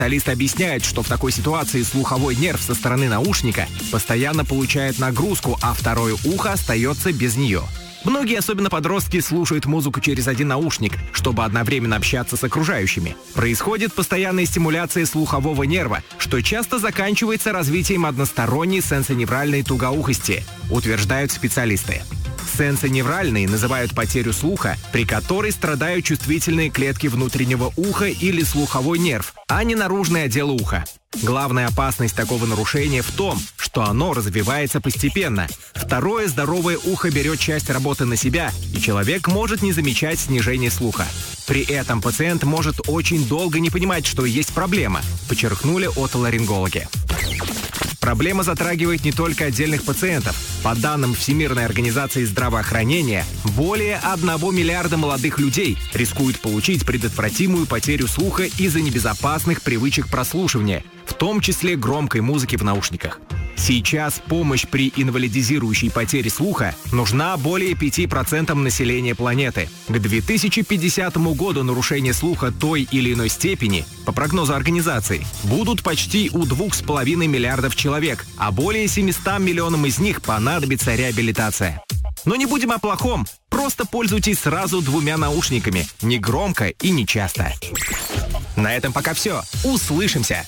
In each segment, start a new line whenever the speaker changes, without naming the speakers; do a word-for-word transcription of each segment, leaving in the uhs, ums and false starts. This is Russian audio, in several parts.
Специалист объясняет, что в такой ситуации слуховой нерв со стороны наушника постоянно получает нагрузку, а второе ухо остается без нее. Многие, особенно подростки, слушают музыку через один наушник, чтобы одновременно общаться с окружающими. Происходит постоянная стимуляция слухового нерва, что часто заканчивается развитием односторонней сенсоневральной тугоухости, утверждают специалисты. Сенсоневральной называют потерю слуха, при которой страдают чувствительные клетки внутреннего уха или слуховой нерв, а не наружный отдел уха. Главная опасность такого нарушения в том, что оно развивается постепенно. Второе здоровое ухо берет часть работы на себя, и человек может не замечать снижение слуха. При этом пациент может очень долго не понимать, что есть проблема, подчеркнули отоларингологи. Проблема затрагивает не только отдельных пациентов. По данным Всемирной организации здравоохранения, более одного миллиарда молодых людей рискуют получить предотвратимую потерю слуха из-за небезопасных привычек прослушивания, в том числе громкой музыки в наушниках. Сейчас помощь при инвалидизирующей потере слуха нужна более пяти процентам населения планеты. К две тысячи пятидесятому году нарушения слуха той или иной степени, по прогнозу организации, будут почти у двух с половиной миллиардов человек, а более семистам миллионам из них понадобится реабилитация. Но не будем о плохом, просто пользуйтесь сразу двумя наушниками, не громко и не часто. На этом пока все. Услышимся!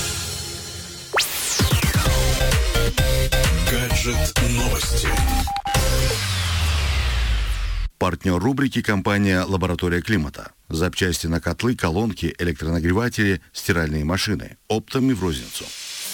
Гаджет новости.
Партнер рубрики — компания «Лаборатория климата». Запчасти на котлы, колонки, электронагреватели, стиральные машины. Оптом и в розницу.